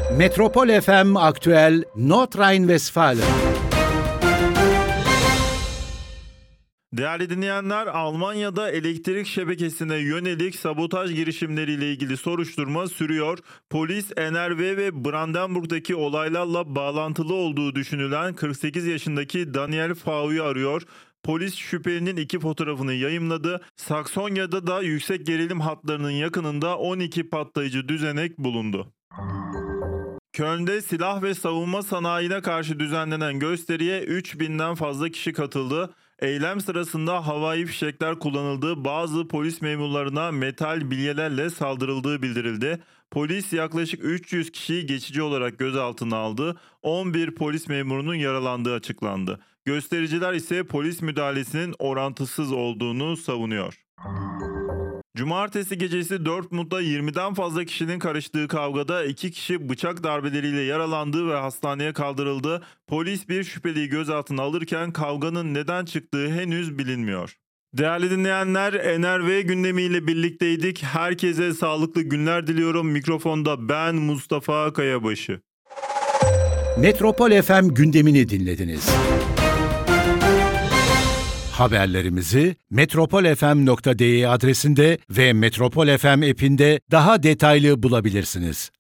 Metropol FM Aktüel Nordrhein-Westfalen. Değerli dinleyenler, Almanya'da elektrik şebekesine yönelik sabotaj girişimleriyle ilgili soruşturma sürüyor. Polis, NRW ve Brandenburg'daki olaylarla bağlantılı olduğu düşünülen 48 yaşındaki Daniel V'yu arıyor. Polis şüphelinin iki fotoğrafını yayımladı. Saksonya'da da yüksek gerilim hatlarının yakınında 12 patlayıcı düzenek bulundu. Köln'de silah ve savunma sanayine karşı düzenlenen gösteriye 3000'den fazla kişi katıldı. Eylem sırasında havai fişekler kullanıldığı, bazı polis memurlarına metal bilyelerle saldırıldığı bildirildi. Polis yaklaşık 300 kişiyi geçici olarak gözaltına aldı. 11 polis memurunun yaralandığı açıklandı. Göstericiler ise polis müdahalesinin orantısız olduğunu savunuyor. Cumartesi gecesi Dortmund'da 20'den fazla kişinin karıştığı kavgada 2 kişi bıçak darbeleriyle yaralandı ve hastaneye kaldırıldı. Polis bir şüpheliyi gözaltına alırken kavganın neden çıktığı henüz bilinmiyor. Değerli dinleyenler, NRW gündemiyle birlikteydik. Herkese sağlıklı günler diliyorum. Mikrofonda ben Mustafa Kayabaşı. Metropol FM gündemini dinlediniz. Haberlerimizi metropolfm.de adresinde ve Metropol FM app'inde daha detaylı bulabilirsiniz.